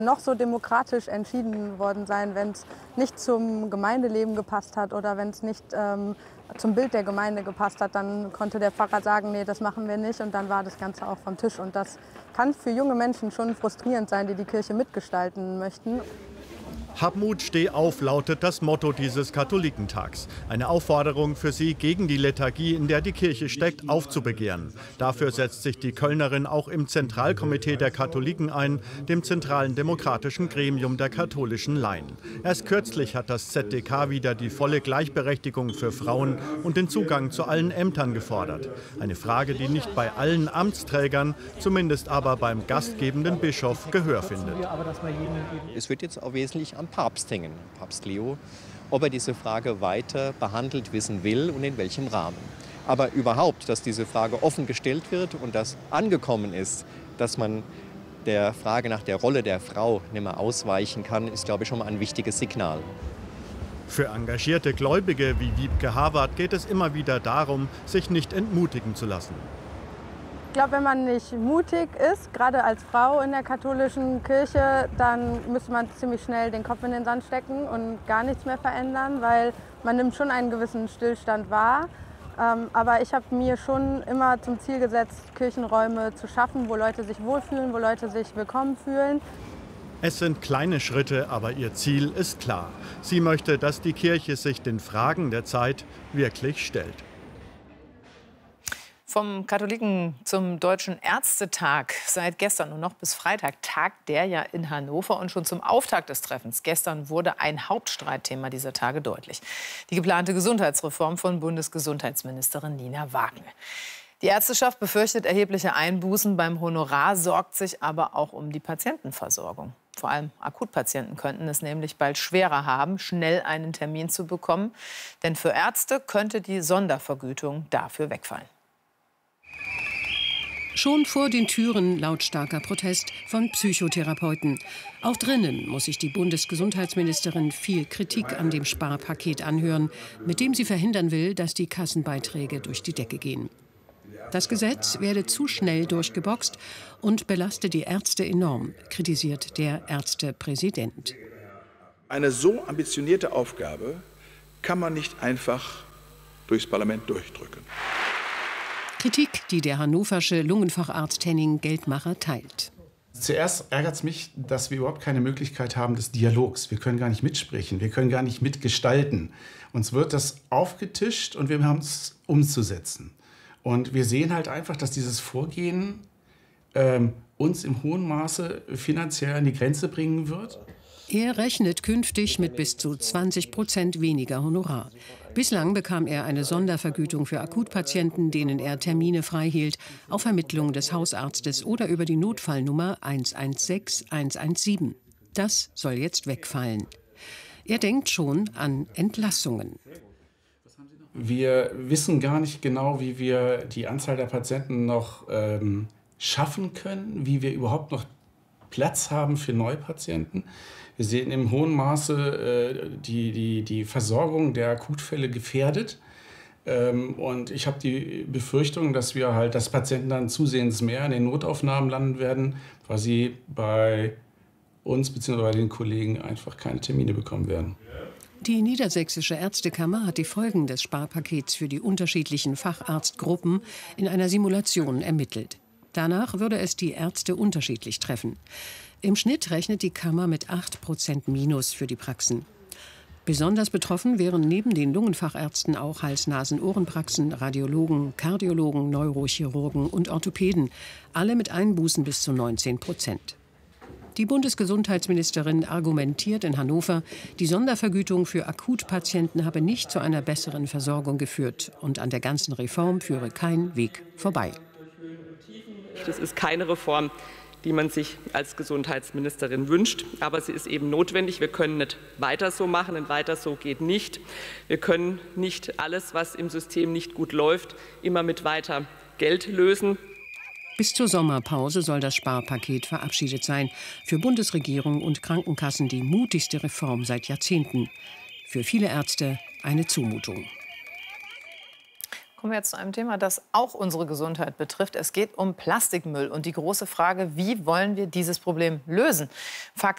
noch so demokratisch entschieden worden sein, wenn es nicht zum Gemeindeleben gepasst hat oder wenn es nicht zum Bild der Gemeinde gepasst hat, dann konnte der Pfarrer sagen, nee, das machen wir nicht, und dann war das Ganze auch vom Tisch. Und das kann für junge Menschen schon frustrierend sein, die die Kirche mitgestalten möchten. Hab Mut, steh auf, lautet das Motto dieses Katholikentags. Eine Aufforderung für sie, gegen die Lethargie, in der die Kirche steckt, aufzubegehren. Dafür setzt sich die Kölnerin auch im Zentralkomitee der Katholiken ein, dem zentralen demokratischen Gremium der katholischen Laien. Erst kürzlich hat das ZDK wieder die volle Gleichberechtigung für Frauen und den Zugang zu allen Ämtern gefordert. Eine Frage, die nicht bei allen Amtsträgern, zumindest aber beim gastgebenden Bischof Gehör findet. Es wird jetzt auch wesentlich am Papst hängen, Papst Leo, ob er diese Frage weiter behandelt wissen will und in welchem Rahmen. Aber überhaupt, dass diese Frage offen gestellt wird und dass angekommen ist, dass man der Frage nach der Rolle der Frau nicht mehr ausweichen kann, ist, glaube ich, schon mal ein wichtiges Signal. Für engagierte Gläubige wie Wiebke Harvard geht es immer wieder darum, sich nicht entmutigen zu lassen. Ich glaube, wenn man nicht mutig ist, gerade als Frau in der katholischen Kirche, dann müsste man ziemlich schnell den Kopf in den Sand stecken und gar nichts mehr verändern, weil man nimmt schon einen gewissen Stillstand wahr. Aber ich habe mir schon immer zum Ziel gesetzt, Kirchenräume zu schaffen, wo Leute sich wohlfühlen, wo Leute sich willkommen fühlen. Es sind kleine Schritte, aber ihr Ziel ist klar. Sie möchte, dass die Kirche sich den Fragen der Zeit wirklich stellt. Vom Katholiken zum Deutschen Ärztetag. Seit gestern und noch bis Freitag tagt der ja in Hannover. Und schon zum Auftakt des Treffens gestern wurde ein Hauptstreitthema dieser Tage deutlich. Die geplante Gesundheitsreform von Bundesgesundheitsministerin Nina Wagner. Die Ärzteschaft befürchtet erhebliche Einbußen beim Honorar, sorgt sich aber auch um die Patientenversorgung. Vor allem Akutpatienten könnten es nämlich bald schwerer haben, schnell einen Termin zu bekommen. Denn für Ärzte könnte die Sondervergütung dafür wegfallen. Schon vor den Türen lautstarker Protest von Psychotherapeuten. Auch drinnen muss sich die Bundesgesundheitsministerin viel Kritik an dem Sparpaket anhören, mit dem sie verhindern will, dass die Kassenbeiträge durch die Decke gehen. Das Gesetz werde zu schnell durchgeboxt und belaste die Ärzte enorm, kritisiert der Ärztepräsident. Eine so ambitionierte Aufgabe kann man nicht einfach durchs Parlament durchdrücken. Kritik, die der hannoversche Lungenfacharzt Henning Geldmacher teilt. Zuerst ärgert es mich, dass wir überhaupt keine Möglichkeit haben des Dialogs. Wir können gar nicht mitsprechen, wir können gar nicht mitgestalten. Uns wird das aufgetischt und wir haben es umzusetzen. Und wir sehen halt einfach, dass dieses Vorgehen uns im hohen Maße finanziell an die Grenze bringen wird. Er rechnet künftig mit bis zu 20% weniger Honorar. Bislang bekam er eine Sondervergütung für Akutpatienten, denen er Termine freihielt, auf Vermittlung des Hausarztes oder über die Notfallnummer 116 117. Das soll jetzt wegfallen. Er denkt schon an Entlassungen. Wir wissen gar nicht genau, wie wir die Anzahl der Patienten noch schaffen können, wie wir überhaupt noch Platz haben für Neupatienten. Wir sehen im hohen Maße die Versorgung der Akutfälle gefährdet. Und ich habe die Befürchtung, dass dass Patienten dann zusehends mehr in den Notaufnahmen landen werden, weil sie bei uns bzw. bei den Kollegen einfach keine Termine bekommen werden. Die Niedersächsische Ärztekammer hat die Folgen des Sparpakets für die unterschiedlichen Facharztgruppen in einer Simulation ermittelt. Danach würde es die Ärzte unterschiedlich treffen. Im Schnitt rechnet die Kammer mit 8% Minus für die Praxen. Besonders betroffen wären neben den Lungenfachärzten auch Hals-Nasen-Ohrenpraxen, Radiologen, Kardiologen, Neurochirurgen und Orthopäden, alle mit Einbußen bis zu 19%. Die Bundesgesundheitsministerin argumentiert in Hannover, die Sondervergütung für Akutpatienten habe nicht zu einer besseren Versorgung geführt und an der ganzen Reform führe kein Weg vorbei. Das ist keine Reform, die man sich als Gesundheitsministerin wünscht. Aber sie ist eben notwendig. Wir können nicht weiter so machen, denn weiter so geht nicht. Wir können nicht alles, was im System nicht gut läuft, immer mit weiter Geld lösen. Bis zur Sommerpause soll das Sparpaket verabschiedet sein. Für Bundesregierung und Krankenkassen die mutigste Reform seit Jahrzehnten. Für viele Ärzte eine Zumutung. Kommen wir jetzt zu einem Thema, das auch unsere Gesundheit betrifft. Es geht um Plastikmüll und die große Frage, wie wollen wir dieses Problem lösen? Fakt